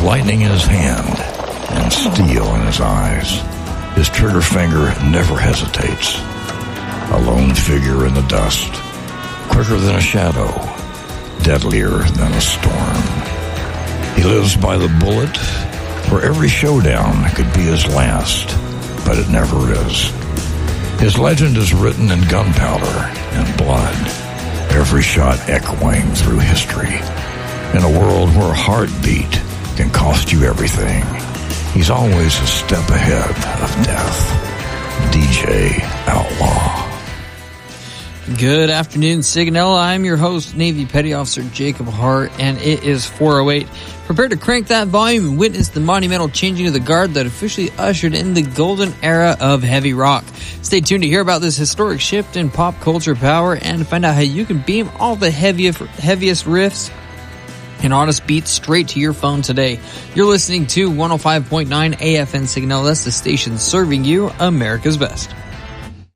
lightning in his hand and steel in his eyes. His trigger finger never hesitates. A lone figure in the dust, quicker than a shadow, deadlier than a storm. He lives by the bullet, where every showdown could be his last, but it never is. His legend is written in gunpowder and blood, every shot echoing through history. In a world where a heartbeat can cost you everything, he's always a step ahead of death. DJ Outlaw. Good afternoon, Signella. I'm your host, Navy Petty Officer Jacob Hart, and it is 4:08. Prepare to crank that volume and witness the monumental changing of the guard that officially ushered in the golden era of heavy rock. Stay tuned to hear about this historic shift in pop culture power and to find out how you can beam all the heaviest riffs and honest beats straight to your phone today. You're listening to 105.9 AFN Signal. That's the station serving you America's best.